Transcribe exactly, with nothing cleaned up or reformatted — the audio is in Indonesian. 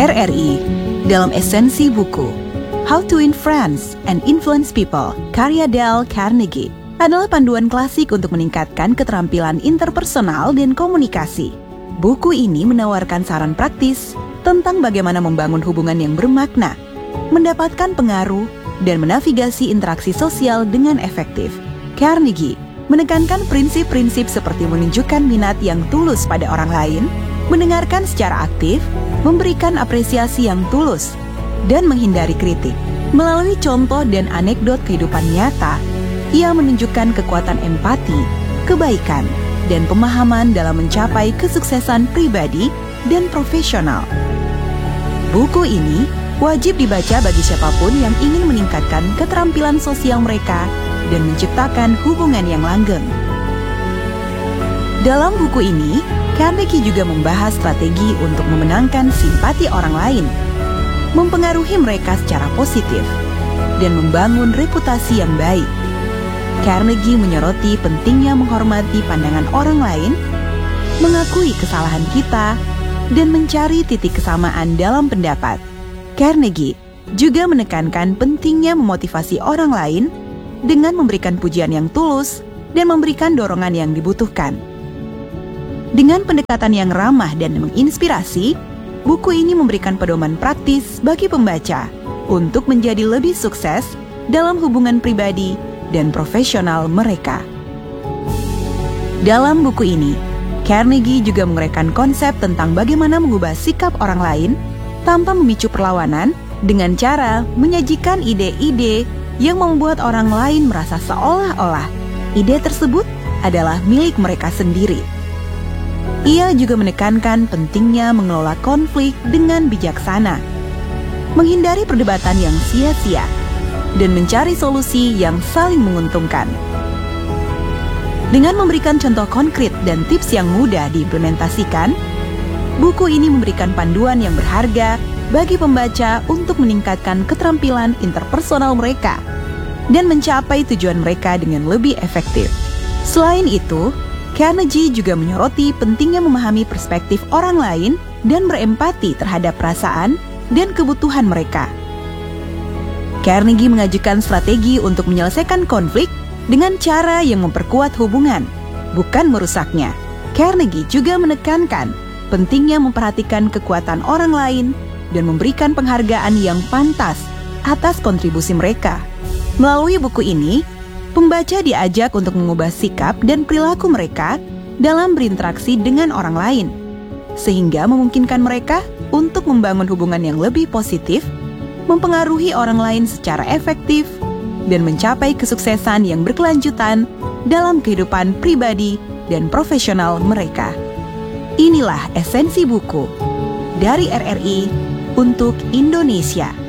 R R I dalam esensi buku How to Influence and Influence People karya Dale Carnegie adalah panduan klasik untuk meningkatkan keterampilan interpersonal dan komunikasi. Buku ini menawarkan saran praktis tentang bagaimana membangun hubungan yang bermakna, mendapatkan pengaruh, dan menavigasi interaksi sosial dengan efektif. Carnegie menekankan prinsip-prinsip seperti menunjukkan minat yang tulus pada orang lain, mendengarkan secara aktif, memberikan apresiasi yang tulus, dan menghindari kritik. Melalui contoh dan anekdot kehidupan nyata, ia menunjukkan kekuatan empati, kebaikan, dan pemahaman dalam mencapai kesuksesan pribadi dan profesional. Buku ini wajib dibaca bagi siapapun yang ingin meningkatkan keterampilan sosial mereka dan menciptakan hubungan yang langgeng. Dalam buku ini, Carnegie juga membahas strategi untuk memenangkan simpati orang lain, mempengaruhi mereka secara positif, dan membangun reputasi yang baik. Carnegie menyoroti pentingnya menghormati pandangan orang lain, mengakui kesalahan kita, dan mencari titik kesamaan dalam pendapat. Carnegie juga menekankan pentingnya memotivasi orang lain dengan memberikan pujian yang tulus dan memberikan dorongan yang dibutuhkan. Dengan pendekatan yang ramah dan menginspirasi, buku ini memberikan pedoman praktis bagi pembaca untuk menjadi lebih sukses dalam hubungan pribadi dan profesional mereka. Dalam buku ini, Carnegie juga menguraikan konsep tentang bagaimana mengubah sikap orang lain tanpa memicu perlawanan dengan cara menyajikan ide-ide yang membuat orang lain merasa seolah-olah ide tersebut adalah milik mereka sendiri. Ia juga menekankan pentingnya mengelola konflik dengan bijaksana, menghindari perdebatan yang sia-sia, dan mencari solusi yang saling menguntungkan. Dengan memberikan contoh konkret dan tips yang mudah diimplementasikan, buku ini memberikan panduan yang berharga bagi pembaca untuk meningkatkan keterampilan interpersonal mereka dan mencapai tujuan mereka dengan lebih efektif. Selain itu, Carnegie juga menyoroti pentingnya memahami perspektif orang lain dan berempati terhadap perasaan dan kebutuhan mereka. Carnegie mengajukan strategi untuk menyelesaikan konflik dengan cara yang memperkuat hubungan, bukan merusaknya. Carnegie juga menekankan pentingnya memperhatikan kekuatan orang lain dan memberikan penghargaan yang pantas atas kontribusi mereka. Melalui buku ini, pembaca diajak untuk mengubah sikap dan perilaku mereka dalam berinteraksi dengan orang lain, sehingga memungkinkan mereka untuk membangun hubungan yang lebih positif, mempengaruhi orang lain secara efektif, dan mencapai kesuksesan yang berkelanjutan dalam kehidupan pribadi dan profesional mereka. Inilah esensi buku dari R R I untuk Indonesia.